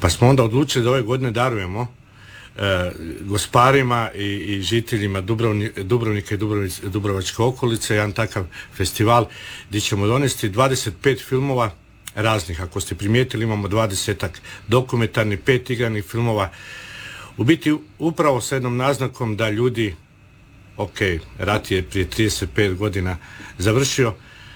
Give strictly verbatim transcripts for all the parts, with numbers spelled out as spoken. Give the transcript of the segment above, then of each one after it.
Pa smo onda odlučili da ove godine darujemo e, gosparima i, i žiteljima Dubrovni, Dubrovnika i Dubrovic, Dubrovačke okolice jedan takav festival gdje ćemo donesti dvadeset pet filmova raznih. Ako ste primijetili, imamo dvadesetak dokumentarnih, pet igranih filmova. U biti upravo s jednom naznakom da ljudi, ok, rat je prije trideset pet godina završio,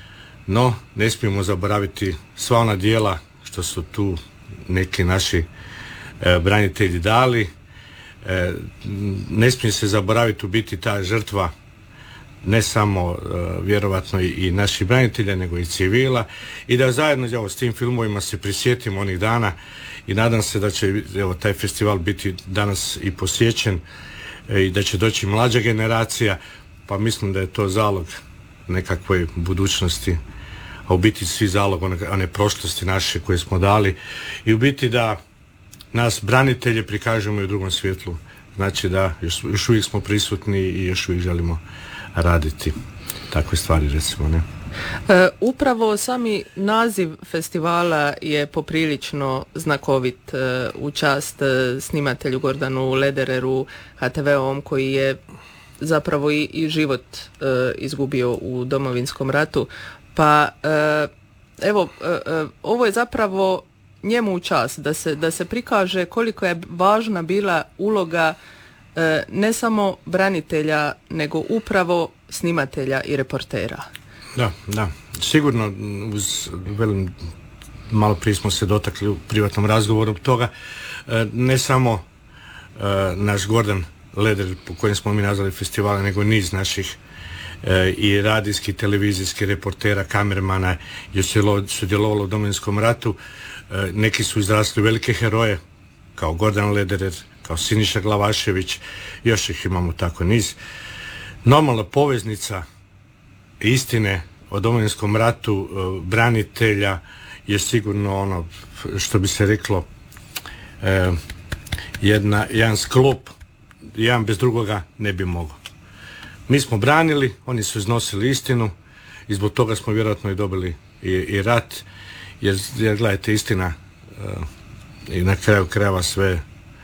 no ne smijemo zaboraviti sva ona djela što su tu neki naši e, branitelji dali. E, ne smije se zaboraviti u biti ta žrtva ne samo e, vjerovatno i, i naših branitelja, nego i civila, i da zajedno evo, s tim filmovima se prisjetimo onih dana i nadam se da će evo, taj festival biti danas i posjećen e, i da će doći mlađa generacija, pa mislim da je to zalog nekakvoj budućnosti, a u biti svi zalog one, one prošlosti naše koje smo dali i u biti da nas branitelje prikažemo i u drugom svjetlu, znači da još, još uvijek smo prisutni i još uvijek želimo raditi takve stvari, recimo, ne? E, upravo sami naziv festivala je poprilično znakovit, e, u čast e, snimatelju Gordanu Ledereru, ha te ve-ovom, koji je zapravo i, i život e, izgubio u Domovinskom ratu. Pa e, evo, e, e, ovo je zapravo njemu u čast da se, da se prikaže koliko je važna bila uloga e, ne samo branitelja, nego upravo snimatelja i reportera. Da, da, sigurno, uz, velim, malo prije smo se dotakli u privatnom razgovoru toga, e, ne samo e, naš Gordan Lederer, po kojem smo mi nazvali festivale, nego niz naših e, i radijskih, televizijskih reportera, kamermana je sudjelovalo u Domovinskom ratu. E, neki su izrasli velike heroje, kao Gordan Lederer, kao Siniša Glavašević, još ih imamo tako niz. Normalna poveznica istine o Domovinskom ratu, e, branitelja je sigurno ono što bi se reklo e, jedna, jedan sklop, jedan bez drugoga ne bi mogao. Mi smo branili, oni su iznosili istinu i zbog toga smo vjerojatno i dobili i, i rat, jer, jer gledajte, istina e, i na kraju krajeva sve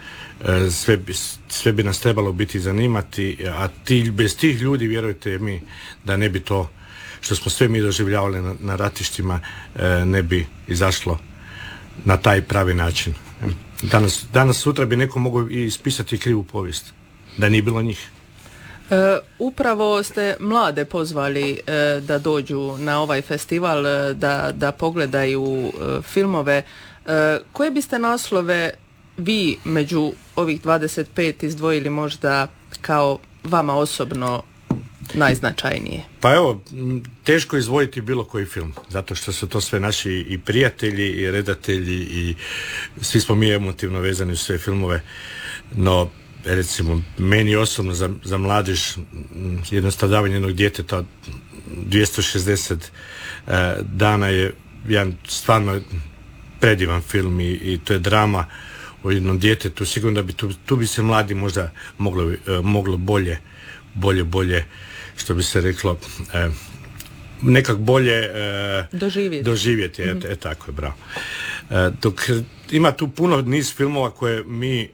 e, sve bi, sve bi nas trebalo biti zanimati, a ti, bez tih ljudi, vjerujte mi, da ne bi to što smo sve mi doživljavali na, na ratištima e, ne bi izašlo na taj pravi način. Danas, danas sutra bi neko mogao i ispisati krivu povijest da nije bilo njih. E, upravo ste mlade pozvali e, da dođu na ovaj festival, e, da, da pogledaju e, filmove. E, koje biste naslove vi među ovih dvadeset pet izdvojili možda kao vama osobno najznačajnije? Pa evo, teško izvojiti bilo koji film, zato što su to sve naši i prijatelji i redatelji i svi smo mi emotivno vezani u sve filmove, no recimo meni osobno za, za mladež jedno stradavanje jednog djeteta dvjesto šezdeset eh, dana je jedan stvarno predivan film i, i to je drama o jednom djetetu. Sigurno da bi tu, tu bi se mladi možda moglo, eh, moglo bolje bolje, bolje što bi se reklo eh, nekak bolje eh, doživjeti, doživjeti mm-hmm. e, e, tako je, bravo. Eh, dok ima tu puno niz filmova koje mi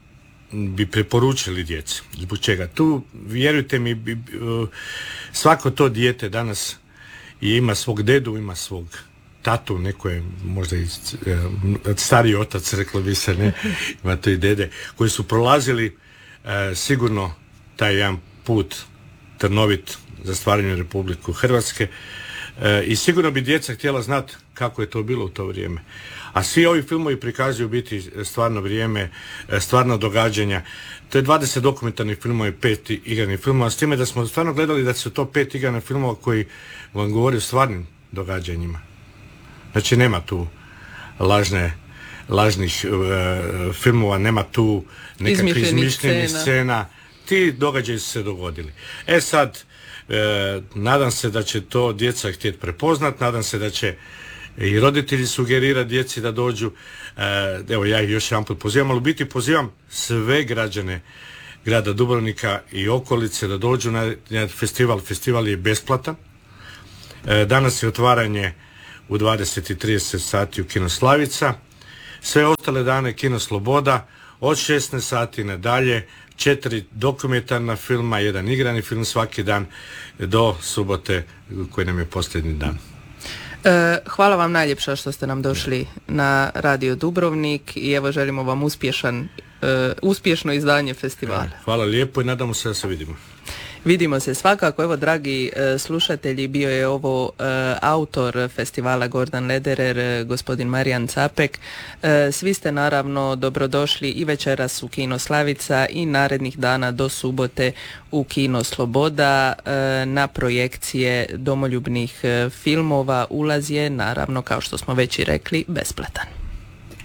bi preporučili djeci. Zbog čega? Tu, vjerujte mi, bi, uh, svako to dijete danas ima svog dedu, ima svog tatu, neko je možda i uh, stariji otac, reklo bi se, ne, ima to i dede, koji su prolazili uh, sigurno taj jedan put trnovit za stvaranje Republike Hrvatske uh, i sigurno bi djeca htjela znati kako je to bilo u to vrijeme. A svi ovi filmovi prikazuju biti stvarno vrijeme, stvarno događanja. To je dvadeset dokumentarnih filmova i pet igranih filmova, s time da smo stvarno gledali da su to pet igranih filmova koji vam govori o stvarnim događanjima. Znači nema tu lažne, lažnih uh, filmova, nema tu nekakvih izmišljenih scena. scena. Ti događaji su se dogodili. E sad, uh, nadam se da će to djeca htjeti prepoznat, nadam se da će i roditelji sugerirati djeci da dođu. E, evo, ja ih još jedan put pozivam, ali u biti pozivam sve građane grada Dubrovnika i okolice da dođu na, na festival. Festival je besplatan. E, danas je otvaranje u dvadeset i trideset sati u Kino Slavica. Sve ostale dane Kino Sloboda od šesnaest sati nadalje, četiri dokumentarna filma, jedan igrani film svaki dan do subote koji nam je posljednji dan. Hvala vam najljepša što ste nam došli na Radio Dubrovnik i evo želimo vam uspješan, uspješno izdanje festivala. Hvala lijepo i nadamo se da se vidimo. Vidimo se svakako. Evo, dragi e, slušatelji, bio je ovo e, autor festivala Gordan Lederer, e, gospodin Marijan Capek. E, svi ste naravno dobrodošli i večeras u Kino Slavica i narednih dana do subote u Kino Sloboda e, na projekcije domoljubnih e, filmova. Ulaz je naravno, kao što smo već i rekli, besplatan.